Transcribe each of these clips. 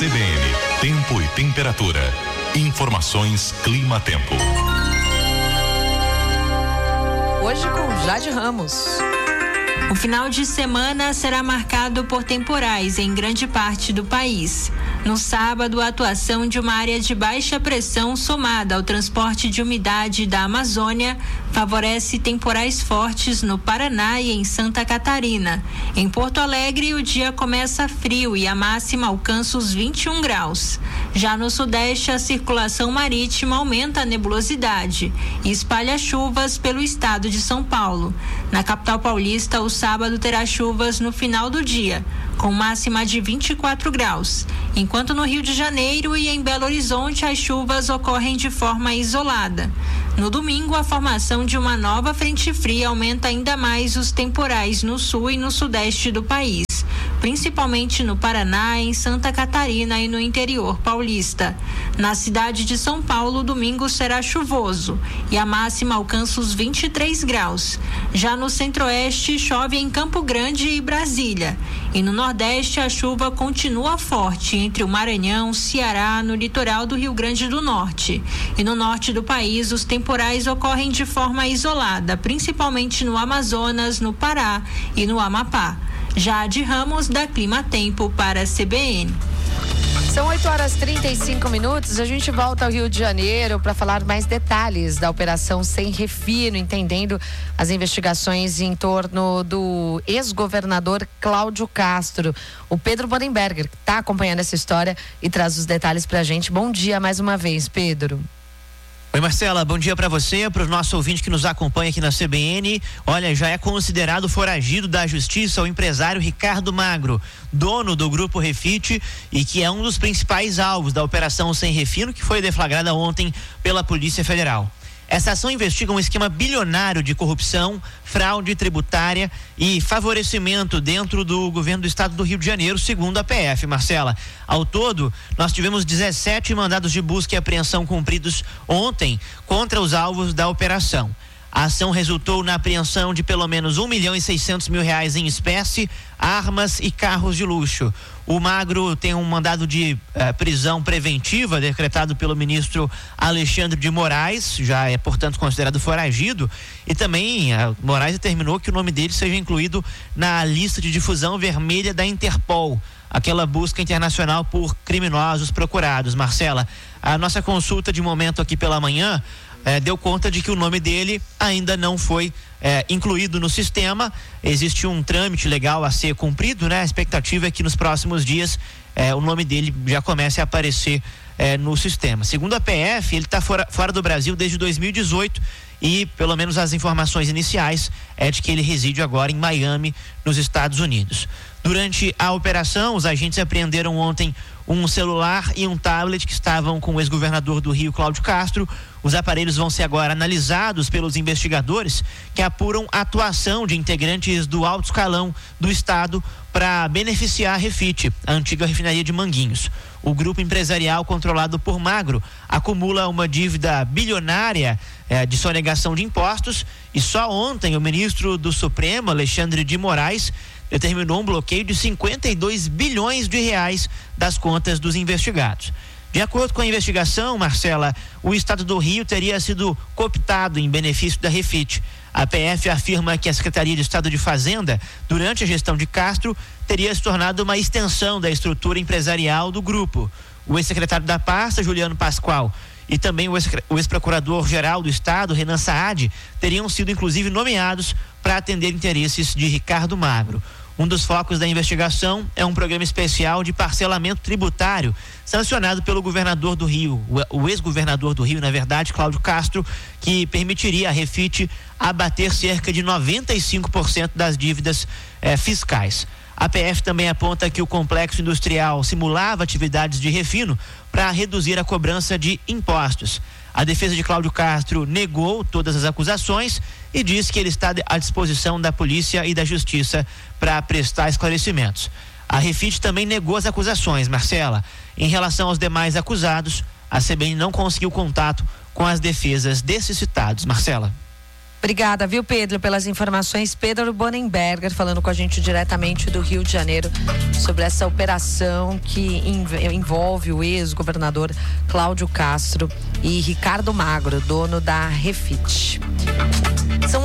CBN, tempo e temperatura. Informações Clima-Tempo. Hoje com Jade Ramos. O final de semana será marcado por temporais em grande parte do país. No sábado, a atuação de uma área de baixa pressão somada ao transporte de umidade da Amazônia favorece temporais fortes no Paraná e em Santa Catarina. Em Porto Alegre, o dia começa frio e a máxima alcança os 21 graus. Já no Sudeste, a circulação marítima aumenta a nebulosidade e espalha chuvas pelo estado de São Paulo. Na capital paulista, o sábado terá chuvas no final do dia, com máxima de 24 graus, enquanto no Rio de Janeiro e em Belo Horizonte as chuvas ocorrem de forma isolada. No domingo, a formação de uma nova frente fria aumenta ainda mais os temporais no sul e no sudeste do país, principalmente no Paraná, em Santa Catarina e no interior paulista. Na cidade de São Paulo, o domingo será chuvoso e a máxima alcança os 23 graus. Já no centro-oeste, chove em Campo Grande e Brasília. E no nordeste, a chuva continua forte entre o Maranhão, Ceará, no litoral do Rio Grande do Norte. E no norte do país, os temporais ocorrem de forma isolada, principalmente no Amazonas, no Pará e no Amapá. Jade Ramos, da Clima-Tempo, para a CBN. São 8h35. A gente volta ao Rio de Janeiro para falar mais detalhes da Operação Sem Refino, entendendo as investigações em torno do ex-governador Cláudio Castro. O Pedro Bodenberger está acompanhando essa história e traz os detalhes para a gente. Bom dia mais uma vez, Pedro. Oi, Marcela, bom dia para você, para os nossos ouvintes que nos acompanham aqui na CBN. Olha, já é considerado foragido da justiça o empresário Ricardo Magro, dono do Grupo Refit e que é um dos principais alvos da Operação Sem Refino, que foi deflagrada ontem pela Polícia Federal. Essa ação investiga um esquema bilionário de corrupção, fraude tributária e favorecimento dentro do governo do estado do Rio de Janeiro, segundo a PF, Marcela. Ao todo, nós tivemos 17 mandados de busca e apreensão cumpridos ontem contra os alvos da operação. A ação resultou na apreensão de pelo menos R$1.600.000 em espécie, armas e carros de luxo. O Magro tem um mandado de prisão preventiva decretado pelo ministro Alexandre de Moraes, já é, portanto, considerado foragido, e também Moraes determinou que o nome dele seja incluído na lista de difusão vermelha da Interpol, aquela busca internacional por criminosos procurados. Marcela, a nossa consulta de momento aqui pela manhã deu conta de que o nome dele ainda não foi incluído no sistema. Existe um trâmite legal a ser cumprido, né? A expectativa é que nos próximos dias o nome dele já comece a aparecer no sistema. Segundo a PF, ele está fora do Brasil desde 2018 e, pelo menos as informações iniciais, é de que ele reside agora em Miami, nos Estados Unidos. Durante a operação, os agentes apreenderam ontem um celular e um tablet que estavam com o ex-governador do Rio, Cláudio Castro. Os aparelhos vão ser agora analisados pelos investigadores que apuram a atuação de integrantes do alto escalão do estado para beneficiar a Refit, a antiga refinaria de Manguinhos. O grupo empresarial controlado por Magro acumula uma dívida bilionária de sonegação de impostos e só ontem o ministro do Supremo, Alexandre de Moraes, determinou um bloqueio de 52 bilhões de reais das contas dos investigados. De acordo com a investigação, Marcela, o estado do Rio teria sido cooptado em benefício da Refit. A PF afirma que a Secretaria de Estado de Fazenda, durante a gestão de Castro, teria se tornado uma extensão da estrutura empresarial do grupo. O ex-secretário da pasta, Juliano Pascoal, e também o ex-procurador-geral do estado, Renan Saad, teriam sido inclusive nomeados para atender interesses de Ricardo Magro. Um dos focos da investigação é um programa especial de parcelamento tributário sancionado pelo governador do Rio, o ex-governador do Rio, na verdade, Cláudio Castro, que permitiria a Refit abater cerca de 95% das dívidas fiscais. A PF também aponta que o complexo industrial simulava atividades de refino para reduzir a cobrança de impostos. A defesa de Cláudio Castro negou todas as acusações e diz que ele está à disposição da polícia e da justiça para prestar esclarecimentos. A Refit também negou as acusações, Marcela. Em relação aos demais acusados, a CBN não conseguiu contato com as defesas desses citados. Marcela. Obrigada, viu, Pedro, pelas informações. Pedro Bonenberger falando com a gente diretamente do Rio de Janeiro sobre essa operação que envolve o ex-governador Cláudio Castro e Ricardo Magro, dono da Refit. São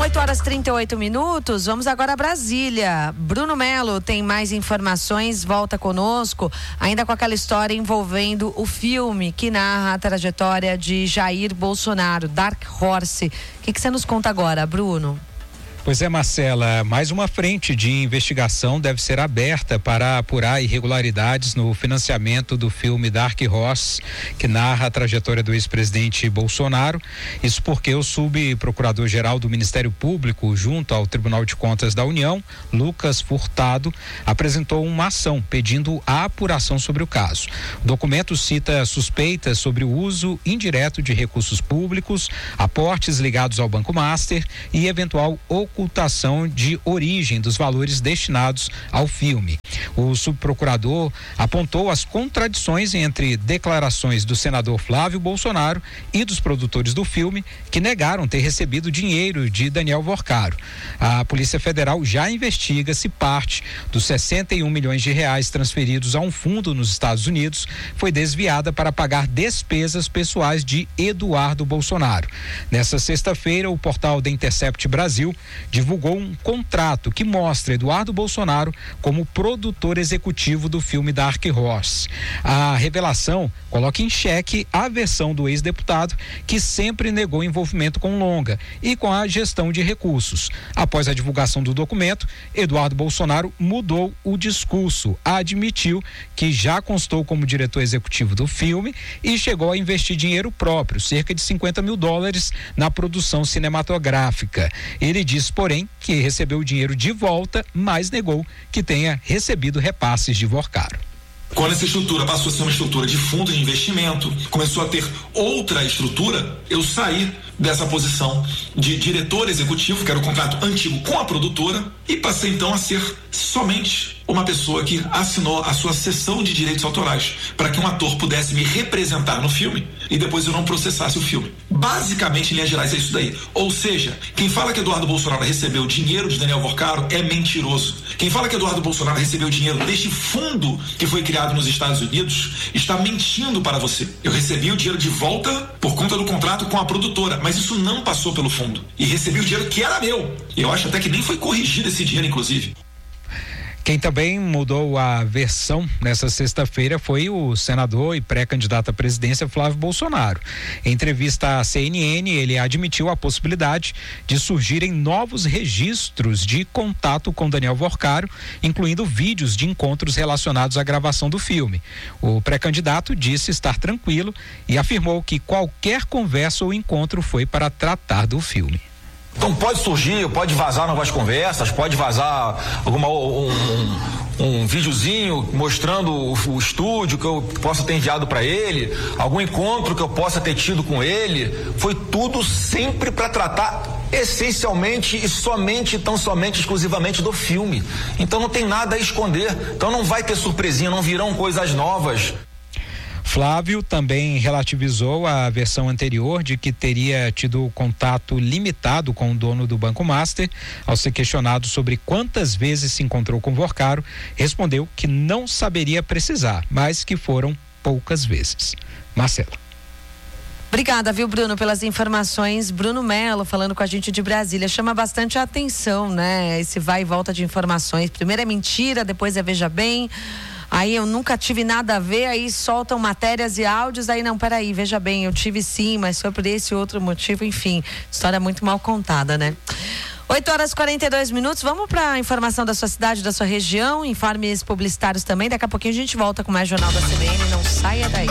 8h38. Vamos agora a Brasília. Bruno Melo tem mais informações, volta conosco, ainda com aquela história envolvendo o filme que narra a trajetória de Jair Bolsonaro, Dark Horse. O que você nos conta agora, Bruno? Pois é, Marcela, mais uma frente de investigação deve ser aberta para apurar irregularidades no financiamento do filme Dark Horse, que narra a trajetória do ex-presidente Bolsonaro. Isso porque o subprocurador-geral do Ministério Público, junto ao Tribunal de Contas da União, Lucas Furtado, apresentou uma ação pedindo a apuração sobre o caso. O documento cita suspeitas sobre o uso indireto de recursos públicos, aportes ligados ao Banco Master e eventual ocultação de origem dos valores destinados ao filme. O subprocurador apontou as contradições entre declarações do senador Flávio Bolsonaro e dos produtores do filme, que negaram ter recebido dinheiro de Daniel Vorcaro. A Polícia Federal já investiga se parte dos 61 milhões de reais transferidos a um fundo nos Estados Unidos foi desviada para pagar despesas pessoais de Eduardo Bolsonaro. Nessa sexta-feira, o portal The Intercept Brasil divulgou um contrato que mostra Eduardo Bolsonaro como produtor executivo do filme Dark Horse. A revelação coloca em xeque a versão do ex-deputado, que sempre negou envolvimento com Longa e com a gestão de recursos. Após a divulgação do documento, Eduardo Bolsonaro mudou o discurso, admitiu que já constou como diretor executivo do filme e chegou a investir dinheiro próprio, cerca de $50 mil, na produção cinematográfica. Ele diz, porém, que recebeu o dinheiro de volta, mas negou que tenha recebido repasses de Vorcaro. Quando essa estrutura passou a ser uma estrutura de fundo de investimento, começou a ter outra estrutura, eu saí dessa posição de diretor executivo, que era o contrato antigo com a produtora, e passei então a ser somente uma pessoa que assinou a sua cessão de direitos autorais para que um ator pudesse me representar no filme e depois eu não processasse o filme. Basicamente, em linhas gerais, é isso daí. Ou seja, quem fala que Eduardo Bolsonaro recebeu dinheiro de Daniel Vorcaro é mentiroso. Quem fala que Eduardo Bolsonaro recebeu dinheiro deste fundo que foi criado nos Estados Unidos está mentindo para você. Eu recebi o dinheiro de volta por conta do contrato com a produtora, mas isso não passou pelo fundo. E recebi o dinheiro que era meu. Eu acho até que nem foi corrigido esse dinheiro, inclusive. Quem também mudou a versão nessa sexta-feira foi o senador e pré-candidato à presidência Flávio Bolsonaro. Em entrevista à CNN, ele admitiu a possibilidade de surgirem novos registros de contato com Daniel Vorcaro, incluindo vídeos de encontros relacionados à gravação do filme. O pré-candidato disse estar tranquilo e afirmou que qualquer conversa ou encontro foi para tratar do filme. Então pode surgir, pode vazar novas conversas, pode vazar um videozinho mostrando o estúdio que eu possa ter enviado para ele, algum encontro que eu possa ter tido com ele. Foi tudo sempre para tratar essencialmente e somente, tão somente, exclusivamente do filme. Então não tem nada a esconder. Então não vai ter surpresinha, não virão coisas novas. Flávio também relativizou a versão anterior de que teria tido contato limitado com o dono do Banco Master. Ao ser questionado sobre quantas vezes se encontrou com Vorcaro, respondeu que não saberia precisar, mas que foram poucas vezes. Marcela. Obrigada, viu, Bruno, pelas informações. Bruno Melo falando com a gente de Brasília. Chama bastante a atenção, né? Esse vai e volta de informações. Primeiro é mentira, depois é veja bem. Aí eu nunca tive nada a ver, aí soltam matérias e áudios, aí não, peraí, veja bem, eu tive sim, mas foi por esse outro motivo, enfim, história muito mal contada, né? 8h42, vamos para a informação da sua cidade, da sua região, informes publicitários também, daqui a pouquinho a gente volta com mais Jornal da CBN, não saia daí.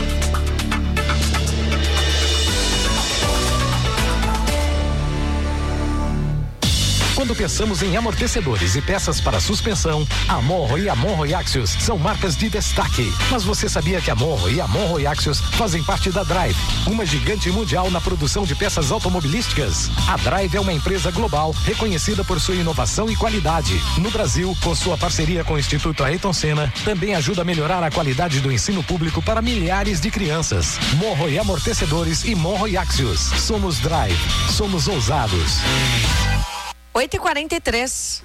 Quando pensamos em amortecedores e peças para suspensão, a Monro e a Monro Axios são marcas de destaque. Mas você sabia que a Monro e a Monro Axios fazem parte da Drive, uma gigante mundial na produção de peças automobilísticas? A Drive é uma empresa global reconhecida por sua inovação e qualidade. No Brasil, com sua parceria com o Instituto Ayrton Senna, também ajuda a melhorar a qualidade do ensino público para milhares de crianças. Monro e Amortecedores e Monro e Axios. Somos Drive. Somos ousados. 8h43.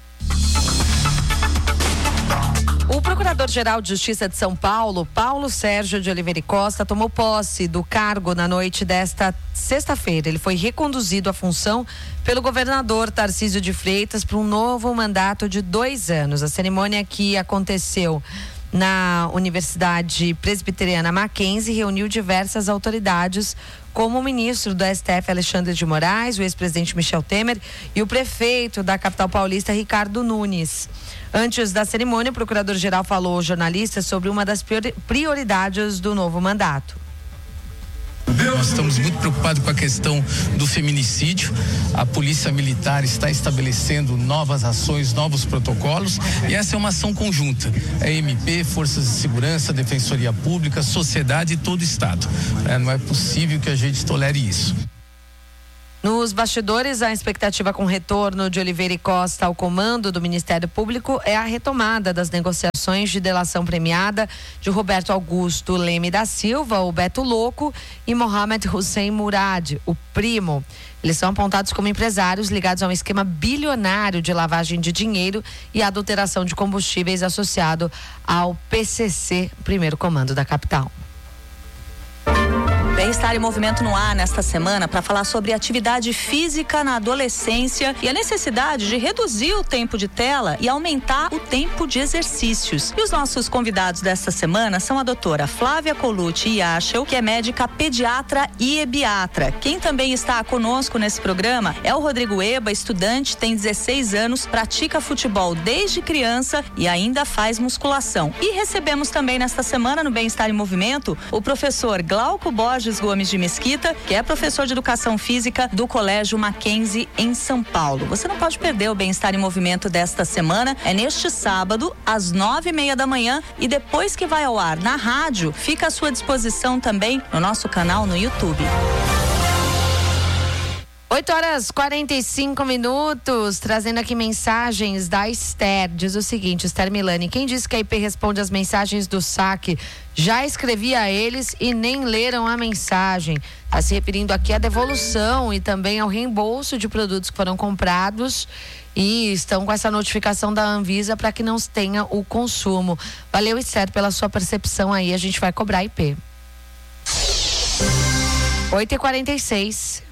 O Procurador-Geral de Justiça de São Paulo, Paulo Sérgio de Oliveira e Costa, tomou posse do cargo na noite desta sexta-feira. Ele foi reconduzido à função pelo governador Tarcísio de Freitas para um novo mandato de 2 anos. A cerimônia que aconteceu na Universidade Presbiteriana Mackenzie reuniu diversas autoridades, como o ministro do STF Alexandre de Moraes, o ex-presidente Michel Temer e o prefeito da capital paulista Ricardo Nunes. Antes da cerimônia, o procurador-geral falou aos jornalistas sobre uma das prioridades do novo mandato. Nós estamos muito preocupados com a questão do feminicídio. A Polícia Militar está estabelecendo novas ações, novos protocolos, e essa é uma ação conjunta. É MP, Forças de Segurança, Defensoria Pública, sociedade e todo o Estado. Não é possível que a gente tolere isso. Nos bastidores, a expectativa com o retorno de Oliveira e Costa ao comando do Ministério Público é a retomada das negociações de delação premiada de Roberto Augusto Leme da Silva, o Beto Louco, e Mohamed Hussein Murad, o primo. Eles são apontados como empresários ligados a um esquema bilionário de lavagem de dinheiro e adulteração de combustíveis associado ao PCC, primeiro comando da capital. Bem-Estar em Movimento no ar nesta semana para falar sobre atividade física na adolescência e a necessidade de reduzir o tempo de tela e aumentar o tempo de exercícios. E os nossos convidados desta semana são a doutora Flávia Colucci Yachel, que é médica pediatra e ebiatra. Quem também está conosco nesse programa é o Rodrigo Eba, estudante, tem 16 anos, pratica futebol desde criança e ainda faz musculação. E recebemos também nesta semana no Bem-Estar em Movimento o professor Glauco Borges Gomes de Mesquita, que é professor de Educação Física do Colégio Mackenzie em São Paulo. Você não pode perder o Bem-Estar em Movimento desta semana. É neste sábado, às 9:30 da manhã, e depois que vai ao ar na rádio, fica à sua disposição também no nosso canal no YouTube. 8h45, trazendo aqui mensagens da Esther. Diz o seguinte: Esther Milani, quem disse que a IP responde as mensagens do saque? Já escrevi a eles e nem leram a mensagem. Está se referindo aqui à devolução e também ao reembolso de produtos que foram comprados e estão com essa notificação da Anvisa para que não tenha o consumo. Valeu, Esther, pela sua percepção aí. A gente vai cobrar a IP. 8h46.